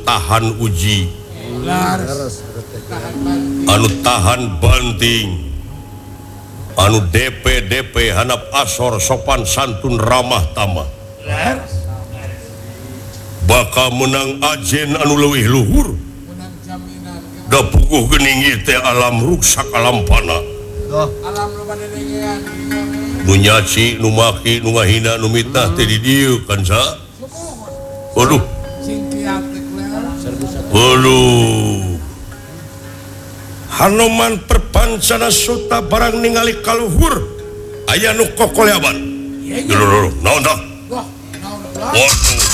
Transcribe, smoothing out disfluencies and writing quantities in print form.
tahan uji anu tahan banting anu DP handap asor sopan santun ramah tamah bakal menang ajen anu leuwih luhur da puguh geuning ieu teh alam ruksak alam pana nu nyaci nu maki nu ngahina nu mitnah teh di dieu kan sa waduh Hanoman perpancana suta barang ningali kaluhur aya nu kokoleaban naon tah waduh